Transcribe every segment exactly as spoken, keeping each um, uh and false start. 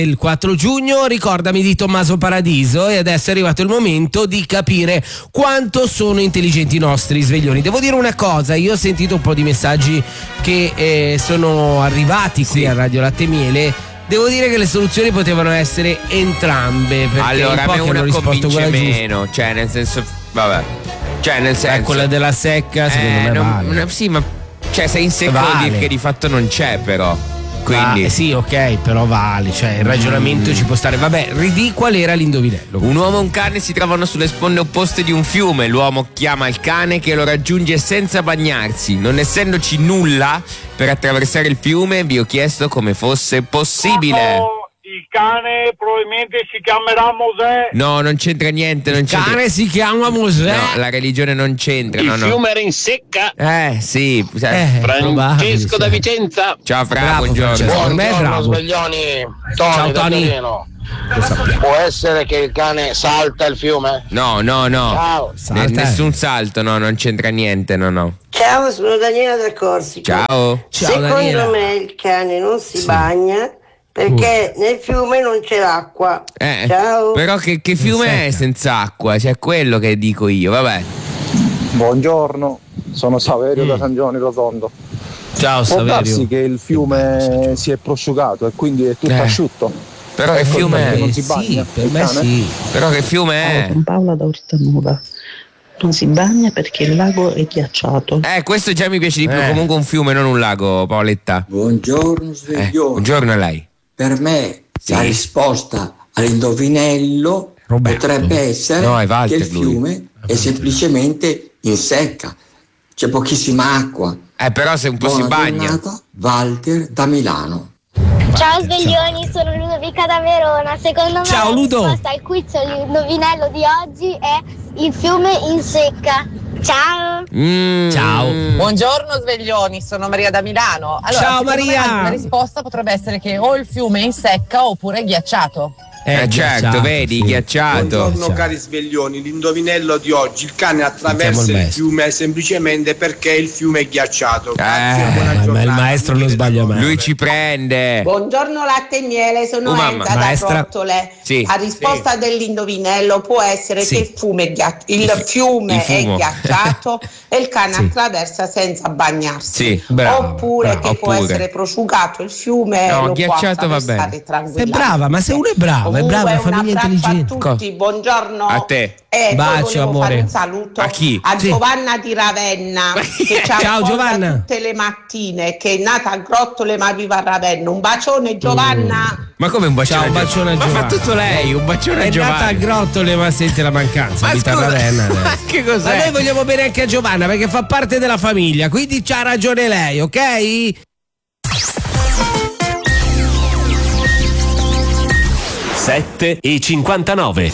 Il quattro giugno, ricordami di Tommaso Paradiso, e adesso è arrivato il momento di capire quanto sono intelligenti i nostri sveglioni. Devo dire una cosa, io ho sentito un po' di messaggi che eh, sono arrivati qui sì. a Radio Latte e Miele. Devo dire che le soluzioni potevano essere entrambe, perché allora, in pochi una hanno risposto quella meno, giusta. Cioè nel senso, vabbè, cioè nel senso eh, quella della secca secondo eh, me non, vale. Una, sì, ma cioè sei in secco vale. vuol dire che di fatto non c'è, però. Quindi ah, sì, ok, però vale, cioè il ragionamento mm. ci può stare. Vabbè, ridì qual era l'indovinello. Un uomo e un cane si trovano sulle sponde opposte di un fiume. L'uomo chiama il cane che lo raggiunge senza bagnarsi. Non essendoci nulla per attraversare il fiume, vi ho chiesto come fosse possibile. Oh, il cane probabilmente si chiamerà Mosè. No, non c'entra niente. Non il c'entra. cane si chiama Mosè. No, la religione non c'entra. Il no, fiume no. era in secca. Eh, sì. Eh, Francesco da Vicenza. Ciao, Fra, bravo, buongiorno. Buongiorno, Buongiorno, bravo. sveglioni. Tony, ciao, Tony. Può essere che il cane salta il fiume? No, no, no. Ciao. Ne- nessun salto, no, non c'entra niente, no, no. Ciao, sono Daniela da Corsica. Ciao. Ciao, Secondo Daniela. me il cane non si Sì. bagna perché uh. nel fiume non c'è l'acqua. Eh, Ciao. Però che, che fiume è senza acqua? Cioè quello che dico io, vabbè. Buongiorno, sono Saverio Mm. da San Giovanni Rotondo. Ciao Può darsi Saverio. che il fiume si è prosciugato e quindi è tutto Eh. asciutto. Però che Ecco fiume perché è? non si Eh, bagna, sì, per il me cane? sì. Però che fiume Ciao, è? sono Paola da Ortanuova. Non si bagna perché il lago è ghiacciato. Eh, questo già mi piace di più, Eh. comunque un fiume, non un lago, Paoletta. Buongiorno Eh, sveglione. buongiorno a lei. Per me Sì. la risposta all'indovinello Roberto. potrebbe essere No, è che Walter il fiume è semplicemente in secca. C'è pochissima acqua. Eh, però se un po' Buona si bagna. giornata, Walter da Milano. Ciao sveglioni, sono Ludovica da Verona. Secondo me Ciao, la Ludo. risposta al quiz all'indovinello di oggi è il fiume in secca. Ciao. Mm. Ciao. Buongiorno sveglioni, sono Maria da Milano. Allora, Ciao, secondo me Maria. La risposta potrebbe essere che o il fiume è in secca oppure è ghiacciato. Eh, certo, ghiacciato, vedi, sì. ghiacciato. Buongiorno, cari sveglioni, l'indovinello di oggi: il cane attraversa Sentiamo il il fiume semplicemente perché il fiume è ghiacciato. Grazie, Eh, buona Ma giornata. il maestro non sbaglia mai. Lui ci prende. Buongiorno latte e miele, sono Oh, mamma. Elsa da Maestra. Grottole. Sì. La risposta dell'indovinello può essere Sì. che il fiume, è ghiac- il Il fi- fiume il è fumo. ghiacciato e il cane Sì. attraversa senza bagnarsi. Sì, brava, Oppure brava, che può oppure. essere prosciugato il fiume No, e lo può ghiacciato va attraversare bene. tranquillamente. Sei brava, ma se uno è bravo, è Comunque, brava, è un famiglia abbraccio intelligente. a tutti, buongiorno. A te. E Bacio, poi volevo amore. fare un saluto A chi? a Sì. Giovanna di Ravenna che ci Ciao, ascolta Giovanna. tutte le mattine, che è nata a Grottole ma vive a Ravenna. Un bacione Giovanna. Ma come un bacione? Ciao, un a bacione a Ma fa Giovanna. tutto lei, un bacione a È nata a Giovanni. Grottole, ma sente la mancanza. Ma abita a scusa, Ravenna ma adesso. che Ma cos'è? noi vogliamo bene anche a Giovanna perché fa parte della famiglia, quindi c'ha ragione lei, ok? sette e cinquantanove.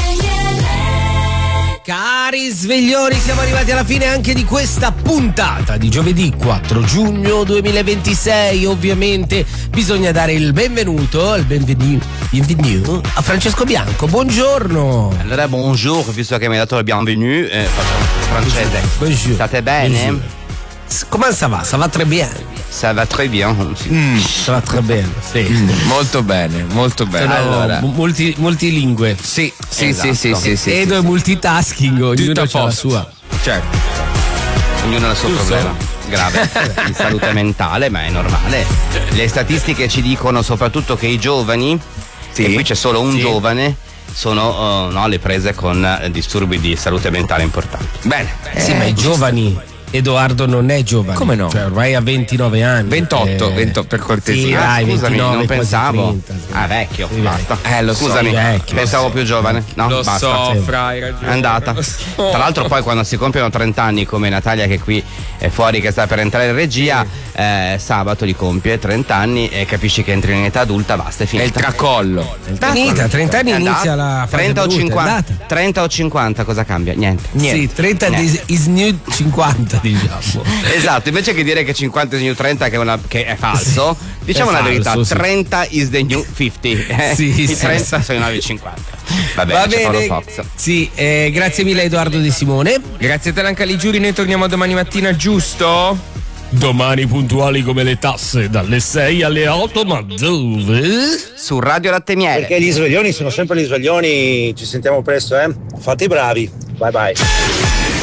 Cari sveglioni, siamo arrivati alla fine anche di questa puntata di giovedì quattro giugno duemilaventisei. Ovviamente bisogna dare il benvenuto, il benvenuto, benvenuto a Francesco Bianco. Buongiorno. Allora, bonjour, visto che mi hai dato il bienvenue, eh, faccio francese. Bonjour. State bene? Bonjour. Comment ça va? Ça va très bien. Ça va très bien. Sì. Mm. Ça va très bien, sì. Mm, molto bene, molto bene. Sono Allora, mu- multi, multilingue. sì, sì, Esatto. sì, sì, sì, sì, Edo sì, è sì. multitasking, Tutto ognuno a c'ha la posto. sua. Certo. Ognuno ha il suo Giusto? problema grave di salute mentale, ma è normale. Le statistiche ci dicono soprattutto che i giovani, Sì. e qui c'è solo un Sì. giovane, sono uh, no, le prese con eh, disturbi di salute mentale importanti. Bene. Sì, ma i giovani. Edoardo non è giovane. Come no? Cioè, ormai ha ventinove anni. ventotto, Eh, ventotto per cortesia. Sì, Ah, dai, scusami, ventinove, non quasi pensavo. trenta, sì. Ah, vecchio, Sì, basta. Eh, lo so, Scusami, vecchio, pensavo lo so. più giovane. No, Lo basta. so, Sì. Fra, hai ragione. È andata. Lo so. Tra l'altro poi quando si compiono trenta anni come Natalia che qui è fuori che sta per entrare in regia, eh, sabato li compie trenta anni e capisci che entri in età adulta, basta, è È finita. il tracollo. È finita, trenta anni È andata. inizia la fase trenta o brutta, è cinquanta, andata. trenta o cinquanta cosa cambia? Niente. Sì, trenta Niente. is, is new cinquanta, diciamo. Esatto, invece che dire che cinquanta is new trenta che è, una, che è falso, diciamo È la falso, verità, sì. trenta is the new cinquanta. Eh, Sì, I sì, trenta sì. sono i nuovi cinquanta. Va bene, Va c'è Paolo bene, Fox. sì, eh, grazie mille a Edoardo De Simone. Grazie a te Lanca Ligiuri, noi torniamo domani mattina, giusto? Domani puntuali come le tasse, dalle sei alle otto, ma dove? Su Radio Latte Miele. Perché gli sveglioni sono sempre gli sveglioni, ci sentiamo presto, eh? Fate i bravi, bye bye.